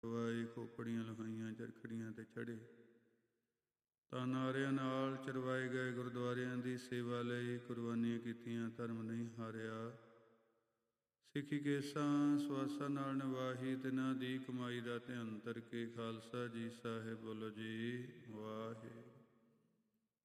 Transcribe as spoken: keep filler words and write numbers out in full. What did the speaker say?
Y ਖੋਪੜੀਆਂ ਲਹਾਈਆਂ ਚਰਖੜੀਆਂ ਤੇ ਚੜ੍ਹੇ। ਤਾਂ ਨਾਰਿਆਂ ਨਾਲ ਚਰਵਾਏ ਗਏ ਗੁਰਦੁਆਰਿਆਂ ਦੀ ਸੇਵਾ ਲਈ ਕੁਰਬਾਨੀਆਂ ਕੀਤੀਆਂ, ਧਰਮ ਨਹੀਂ ਹਾਰਿਆ। ਸਿੱਖੀ ਕੇਸਾਂ ਸਵਾਸਾਂ ਨਾਲ ਨਿਵਾਹੀ, ਤਿਨਾਂ ਦੀ ਕਮਾਈ ਦਾ ਧਿਆਨ ਧਰ ਕੇ। ਖਾਲਸਾ ਜੀ ਸਾਹਿਬ ਬੋਲੋ ਜੀ ਵਾਹਿਗੁਰੂ।